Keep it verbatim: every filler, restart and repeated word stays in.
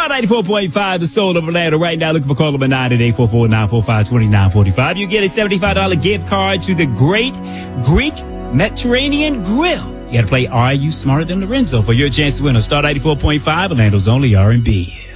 Star ninety-four point five, the soul of Orlando. Right now, looking for call number nine at eight four four, nine four five, two nine four five. You get a seventy-five dollars gift card to the Great Greek Mediterranean Grill. You got to play Are You Smarter Than Lorenzo for your chance to win on Star ninety-four point five, Orlando's only R and B.